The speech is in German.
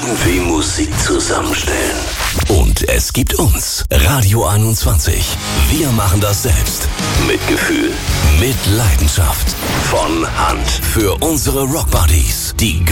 irgendwie Musik zusammenstellen. Und es gibt uns, Radio 21. Wir machen das selbst. Mit Gefühl, mit Leidenschaft. Von Hand. Für unsere Rockbuddies. Die